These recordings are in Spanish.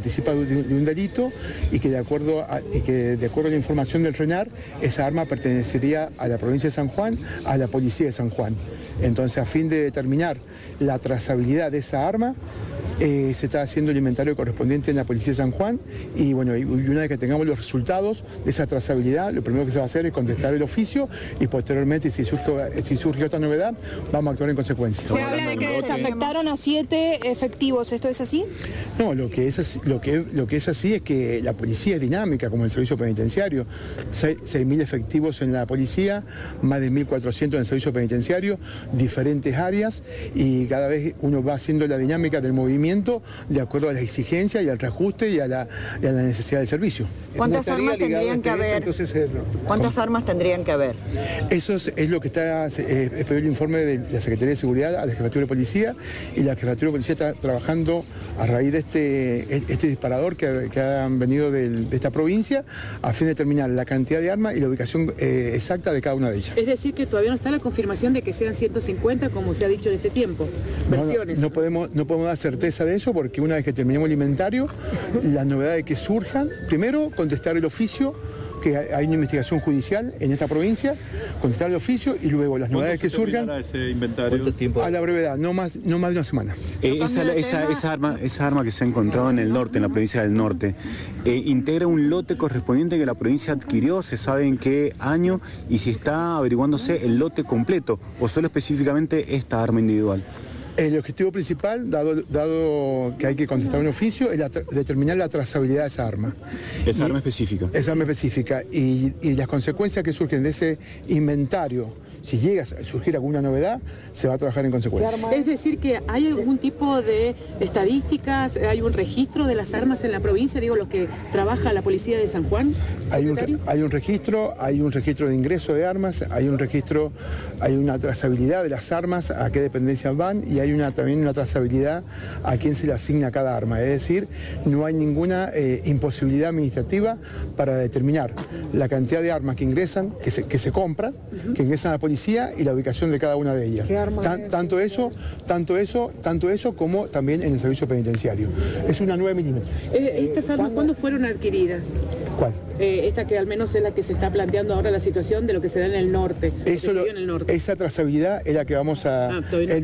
participa de un delito y que de acuerdo a la información del RENAR, esa arma pertenecería a la provincia de San Juan, a la policía de San Juan. Entonces, a fin de determinar la trazabilidad de esa arma, se está haciendo el inventario correspondiente en la Policía de San Juan y bueno, y una vez que tengamos los resultados de esa trazabilidad, lo primero que se va a hacer es contestar el oficio y posteriormente, si surge otra novedad, vamos a actuar en consecuencia. Se habla de que desafectaron a 7 efectivos, ¿esto es así? No, lo que es así es que la policía es dinámica, como el servicio penitenciario. 6.000 efectivos en la policía, más de 1.400 en el servicio penitenciario, diferentes áreas, y cada vez uno va haciendo la dinámica del movimiento de acuerdo a las exigencias y al reajuste y a la necesidad del servicio. ¿Cuántas armas tendrían que haber? ¿Cuántas armas tendrían que haber? Eso es lo que está el informe de la Secretaría de Seguridad a la Jefatura de Policía, y la Jefatura de Policía está trabajando a raíz de este disparador que han venido de esta provincia, a fin de determinar la cantidad de armas y la ubicación exacta de cada una de ellas. Es decir, que todavía no está la confirmación de que sean 150, como se ha dicho en este tiempo. Versiones. No podemos dar certeza de eso, porque una vez que terminemos el inventario, las novedades que surjan, primero contestar el oficio, que hay una investigación judicial en esta provincia, contestar el oficio, y luego las novedades que surjan ese inventario? A la brevedad, no más de una semana. Esa arma que se ha encontrado en el norte, en la provincia del norte, integra un lote correspondiente que la provincia adquirió. ¿Se sabe en qué año y si está averiguándose el lote completo o solo específicamente esta arma individual? El objetivo principal, dado que hay que contestar un oficio, es determinar la trazabilidad de esa arma. Esa arma específica. Esa arma específica. Y las consecuencias que surgen de ese inventario, si llega a surgir alguna novedad, se va a trabajar en consecuencia. Es decir, que hay algún tipo de estadísticas, hay un registro de las armas en la provincia, digo, los que trabaja la policía de San Juan. Hay un registro de ingreso de armas, hay una trazabilidad de las armas, a qué dependencias van, y hay también una trazabilidad a quién se le asigna cada arma. Es decir, no hay ninguna imposibilidad administrativa para determinar la cantidad de armas que ingresan, que se compran, que ingresan a la policía, y la ubicación de cada una de ellas. Tanto eso como también en el servicio penitenciario. Es una 9 milímetros. ¿Estas armas cuándo fueron adquiridas? ¿Cuál? Esta que al menos es la que se está planteando ahora, la situación de lo que se da en el norte. Esa trazabilidad es la que vamos a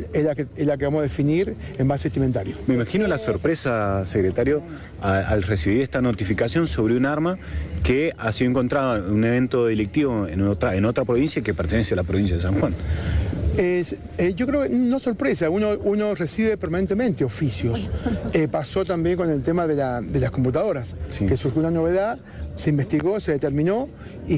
definir en base a este inventario. Me imagino la sorpresa, secretario, al recibir esta notificación sobre un arma que ha sido encontrada en un evento delictivo en otra provincia que pertenece a la provincia de San Juan. Yo creo que no sorpresa, uno recibe permanentemente oficios. Pasó también con el tema de las computadoras, sí, que surgió una novedad, se investigó, se determinó y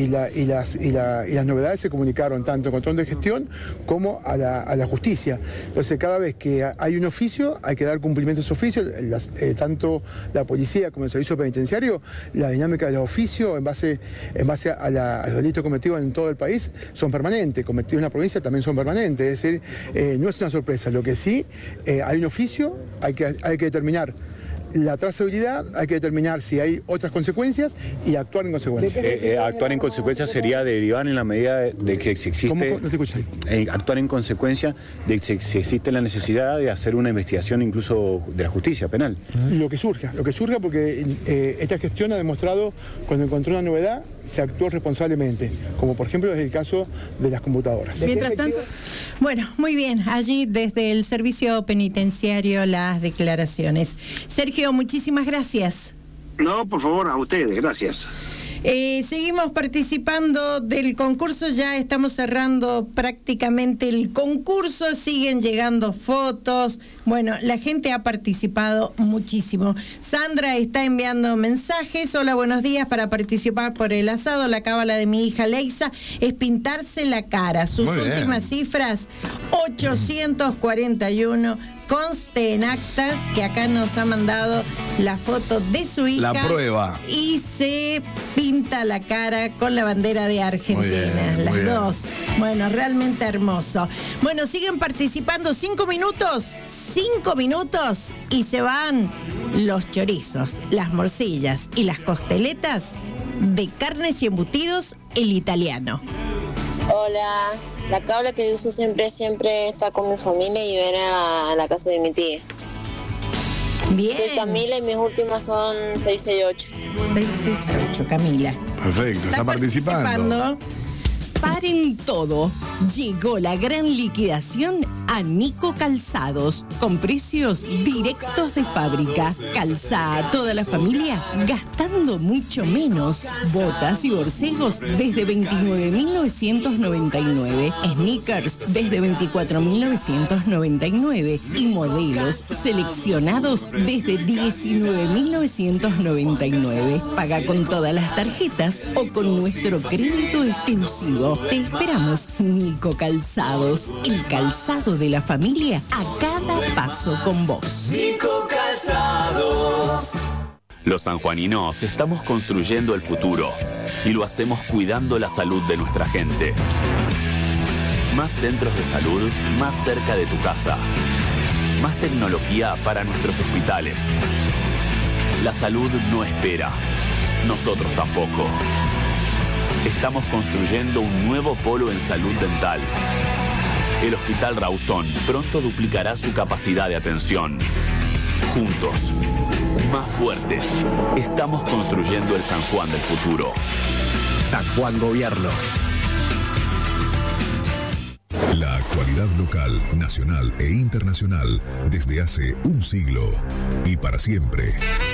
las novedades se comunicaron tanto al control de gestión como a la justicia. Entonces, cada vez que hay un oficio, hay que dar cumplimiento a ese oficio. Tanto la policía como el servicio penitenciario, la dinámica de los oficios en base a los delitos cometidos en todo el país son permanentes, cometidos en la provincia también son permanentes. Es decir, no es una sorpresa. Lo que sí, hay un oficio, hay que determinar la trazabilidad, hay que determinar si hay otras consecuencias y actuar en consecuencia. Actuar en consecuencia sería derivar en la medida de que si existe... ¿Cómo? No te escuché. Actuar en consecuencia de que si existe la necesidad de hacer una investigación incluso de la justicia penal. Lo que surja, porque esta gestión ha demostrado, cuando encontró una novedad, se actuó responsablemente, como por ejemplo es el caso de las computadoras. Mientras tanto... Bueno, muy bien, allí desde el servicio penitenciario las declaraciones. Sergio, muchísimas gracias. No, por favor, a ustedes, gracias. Seguimos participando del concurso, ya estamos cerrando prácticamente el concurso, siguen llegando fotos, bueno, la gente ha participado muchísimo. Sandra está enviando mensajes: hola, buenos días, para participar por el asado, la cábala de mi hija Leisa es pintarse la cara, sus últimas cifras 841. Conste en actas que acá nos ha mandado la foto de su hija. La prueba. Y se pinta la cara con la bandera de Argentina, las dos. Bueno, realmente hermoso. Bueno, siguen participando. 5 minutos y se van los chorizos, las morcillas y las costeletas de carnes y embutidos El Italiano. Hola, la cabla que uso siempre está con mi familia y viene a la casa de mi tía. Bien. Soy Camila y mis últimas son 668. 668, Camila. Perfecto, está participando. Paren todo. Llegó la gran liquidación a Nico Calzados, con precios directos de fábrica. Calza a toda la familia gastando mucho menos. Botas y borcegos desde 29.999. Sneakers desde 24.999. Y modelos seleccionados desde 19.999. Paga con todas las tarjetas o con nuestro crédito exclusivo. Te esperamos, Nico Calzados, el calzado de la familia a cada paso con vos. Nico Calzados. Los sanjuaninos estamos construyendo el futuro y lo hacemos cuidando la salud de nuestra gente. Más centros de salud más cerca de tu casa. Más tecnología para nuestros hospitales. La salud no espera. Nosotros tampoco. Estamos construyendo un nuevo polo en salud dental. El Hospital Rawson pronto duplicará su capacidad de atención. Juntos, más fuertes, estamos construyendo el San Juan del futuro. San Juan Gobierno. La actualidad local, nacional e internacional desde hace un siglo y para siempre.